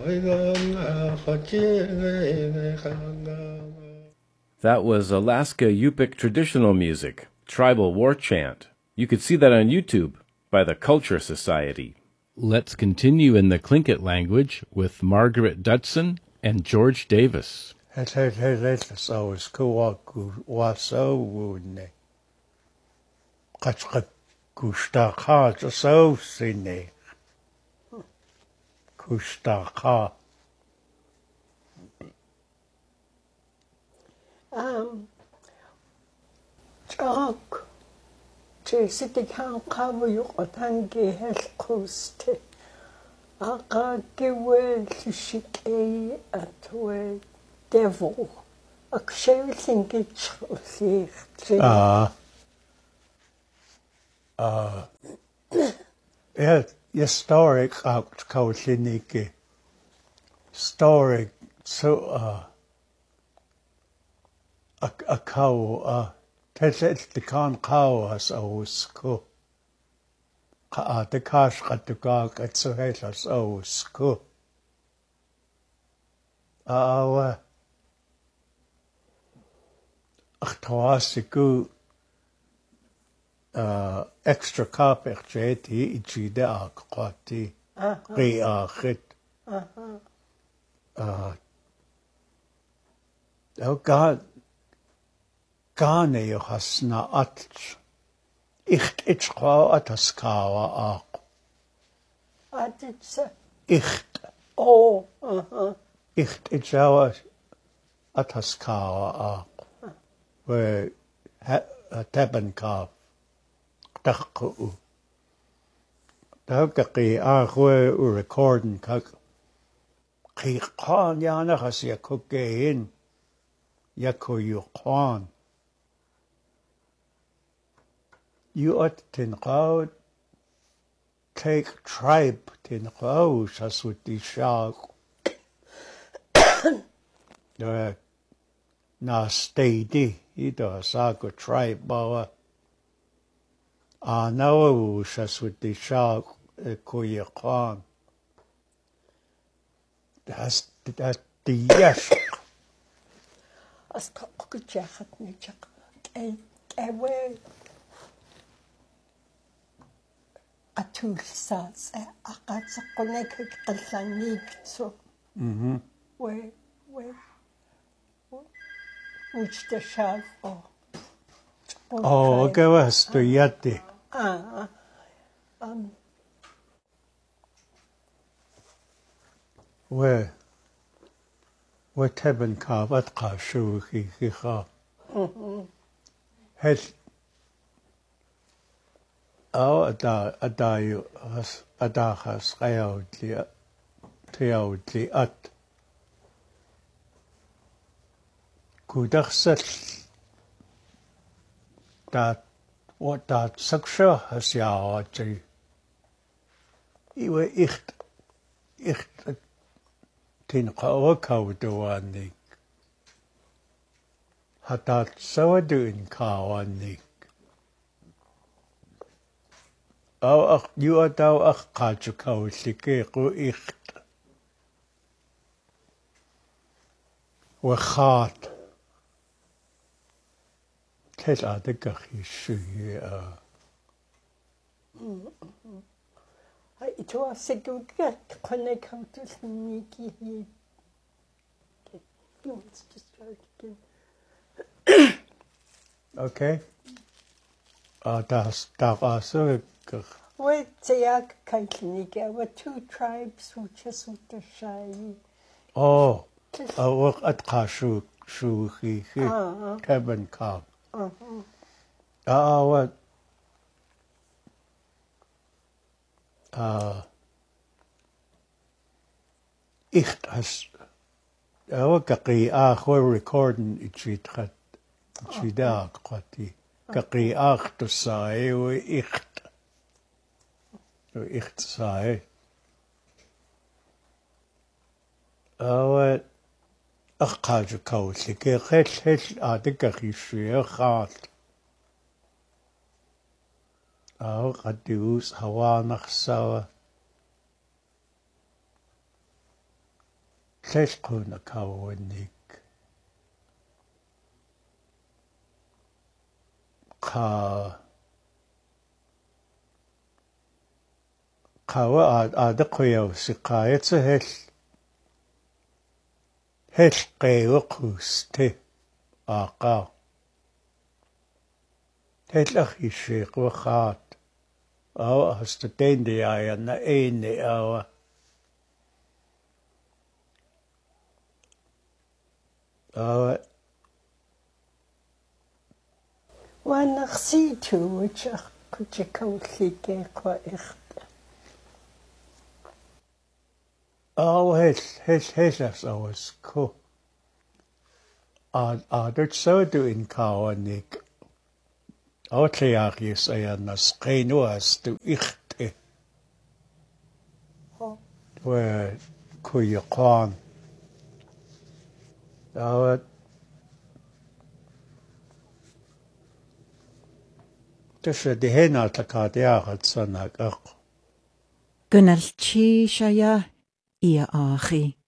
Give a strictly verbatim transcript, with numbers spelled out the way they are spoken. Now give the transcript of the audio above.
That was Alaska Yupik traditional music, tribal war chant. You could see that on YouTube by the Culture Society. Let's continue in the Tlingit language with Margaret Dudson and George Davis. Um, Jock, Jessica can cover you at Hangi Health Coast. Aka giwe shike at we devil. Ak shew think it's Ah. Ah. Yeah, historic out Kauliniki. Historic so uh a a cow uh tetet the can cow as ausku. Ka the cash at the gag at so helas ausku. Ah ach tawasiku uh extra carpet jeti ichida akwati. Ri achit. Uh-huh. Uh oh God Gane hasna atch. Icht itchqa ataskawa ak. Atitsa. Icht. Oh, uh-huh. Icht itchawa ataskawa ak. We tabanka. Takku. Takki akwe u recording kak. Ki khan yana hasia kokein. Yako yu khan. You ought to take tribe tin qau as with the shark. The na steady ida sago tribe bawa. Ah no as with the shark koye khan. That's that the yes. As kokujachat nichak. Eh, ewe. Atul says, I got a connected Kalani, so. Mm-hmm. Where, where, which the shelf or. Oh, go as to Yati. Ah, um. Where, where Teben Kav at Kashu Hiha. Had Oh, ada ada you has ada has ayodli teodli at kudarsat that what that suksha has ya ji iwe icht icht tin qawa kawdwani hatat sawadun kawani أو أخ يوتا أو أخ قاتشك أو سكيقو إخت وخات كيف عادك أخي شوي It was a good get connect to Nikki. He wants to start again. Okay. Uh, that's that also. Well, Tayag Kaitlinika were two tribes who just with the shy. Oh, I work at Kashu, Shuhi, Kevin Cobb. Uh-huh. Ah, what? Uh, ich has. I work at the ah, we're recording it. It had, it had quati. Kaki ah to say we ich. Echt saai. Awa aqaju kawli ke khel khel adik khishiya khat. Aw qadius hawa naqsawa. Lelquna kawanik qa qawa adaqiyaw siqayatsa hel hel qeequste aqa hel akhishiq waxaat aw hastatendi ayana ene awa awa ونغسيتو وجه كنت كوليكي قائخت aw hel hel helas awas ko ad adat so do in kawanik aw tleagis ayana sqeinu astu ikhte we kuyqan aw تشد هنا تكادياغت سنك أق Gynnal chi sia ia achi.